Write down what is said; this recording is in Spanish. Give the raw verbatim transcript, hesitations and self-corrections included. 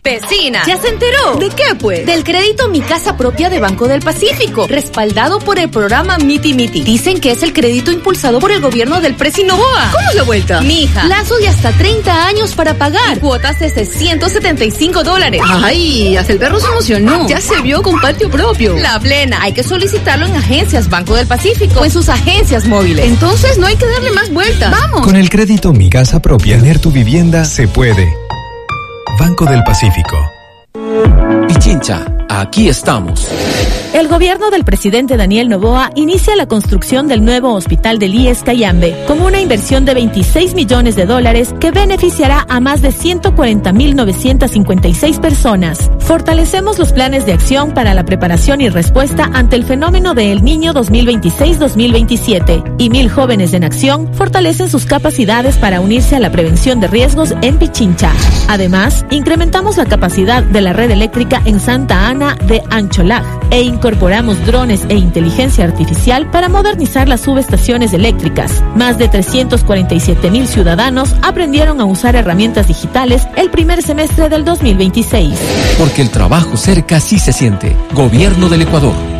Vecina, ¿ya se enteró? ¿De qué, pues? Del crédito Mi Casa Propia de Banco del Pacífico, respaldado por el programa Miti Miti. Dicen que es el crédito impulsado por el gobierno del Presi Noboa. ¿Cómo es la vuelta? Mija, plazo de hasta treinta años para pagar. Y cuotas de seiscientos setenta y cinco dólares. Ay, hasta el perro se emocionó. Ya se vio con patio propio. La plena. Hay que solicitarlo en agencias Banco del Pacífico o en sus agencias móviles. Entonces no hay que darle más vueltas. ¡Vamos! Con el crédito Mi Casa Propia, tener tu vivienda se puede. Banco del Pacífico. Pichincha, aquí estamos. El gobierno del presidente Daniel Noboa inicia la construcción del nuevo hospital del I E S Cayambe con una inversión de veintiséis millones de dólares que beneficiará a más de ciento cuarenta mil novecientas cincuenta y seis personas. Fortalecemos los planes de acción para la preparación y respuesta ante el fenómeno de El Niño dos mil veintiséis dos mil veintisiete y Mil Jóvenes en Acción fortalecen sus capacidades para unirse a la prevención de riesgos en Pichincha. Además, incrementamos la capacidad de la red eléctrica en Santa Ana de Ancholag e incorporamos drones e inteligencia artificial para modernizar las subestaciones eléctricas. Más de trescientos cuarenta y siete mil ciudadanos aprendieron a usar herramientas digitales el primer semestre del dos mil veintiséis. Porque el trabajo cerca sí se siente. Gobierno del Ecuador.